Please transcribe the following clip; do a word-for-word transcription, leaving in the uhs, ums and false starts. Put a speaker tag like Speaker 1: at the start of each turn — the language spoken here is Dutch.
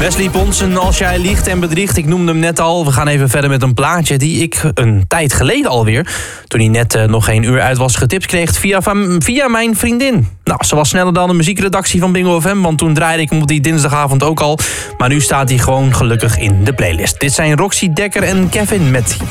Speaker 1: Wesley Ponsen, Als jij liegt en bedriegt. Ik noemde hem net al. We gaan even verder met een plaatje die ik een tijd geleden alweer, toen hij net uh, nog geen uur uit was, getipt kreeg via, via mijn vriendin. Nou, ze was sneller dan de muziekredactie van Bingo F M, want toen draaide ik hem op die dinsdagavond ook al. Maar nu staat hij gewoon gelukkig in de playlist. Dit zijn Roxy Dekker en Kevin met